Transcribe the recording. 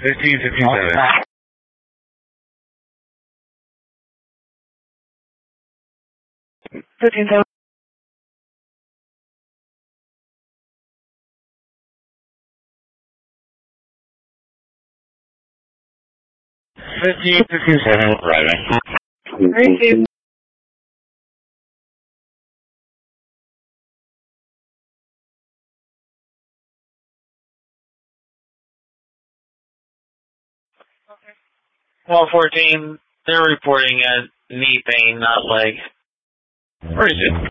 1557. 15-7. 1557 arriving. Receive. Well, 14, they're reporting knee pain, not leg. Where is it?